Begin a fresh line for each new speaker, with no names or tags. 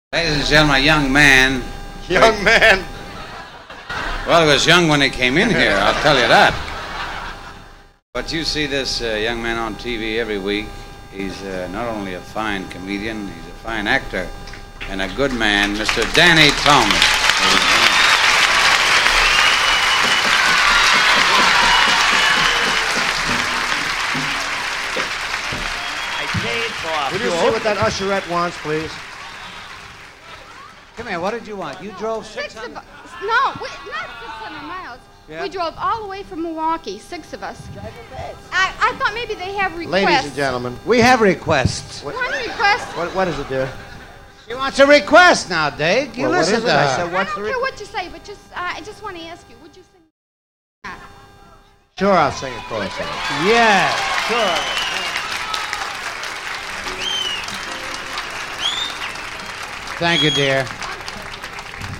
Ladies and gentlemen, a young man.
Young man.
Well, he was young when he came in here, I'll tell you that. But you see this young man on TV every week. He's not only a fine comedian, he's a fine actor and a good man, Mr. Danny Thomas.
Will you see what that usherette wants, please?
Come here, what did you want? You drove 600...
No, not 600 miles.
Yeah.
We drove all the way from Milwaukee, 6 of us. I thought maybe they have requests.
Ladies and gentlemen.
We have requests.
One request.
What is it, dear?
She wants a request now, Dave. You
Well, what
listen
is
to
it?
her.
I said,
I
what's
don't
the
care what you say, but I just want to ask you, would you sing that?
Sure, I'll sing a chorus.
Yeah, sure. Thank you, dear.